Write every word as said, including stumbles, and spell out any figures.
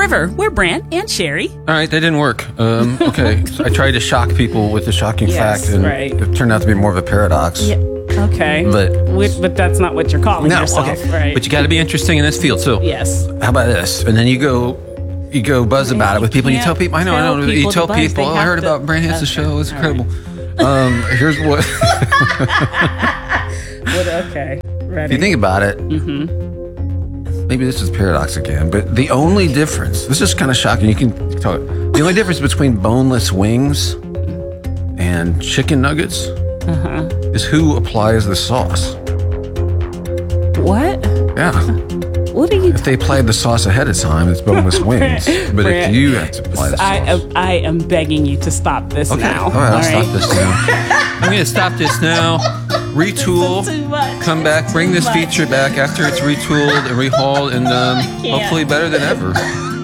River. We're Brant and Sherry. All right, that didn't work. Um, okay, so I tried to shock people with the shocking Yes, fact, and right. it turned out to be more of a paradox. Yeah. Okay. But- Which, but that's not what you're calling No, yourself, okay. right? But you got to be interesting in this field. So, yes. how about this? And then you go, you go buzz about it with people. And you tell can't people. I know, I tell know. people You to tell buzz. people. They Oh, I have heard to- about Brant Hansen's Okay, show. It's all incredible. Um, here's what. What, okay. Ready. If you think about it, mm-hmm. maybe this is paradox again, but the only difference, this is kind of shocking. You can talk. The only difference between boneless wings and chicken nuggets uh-huh. is who applies the sauce. What? Yeah. What are you If they applied the sauce ahead of time, it's boneless wings. But Brant, if you have to apply the sauce. I am, I am begging you to stop this Okay. now. All right, I'll all stop right? this now. I'm going to stop this now. Retool. This is too much. Come back. Bring Too this much. feature back after it's retooled and rehauled and um, can't. hopefully better than ever.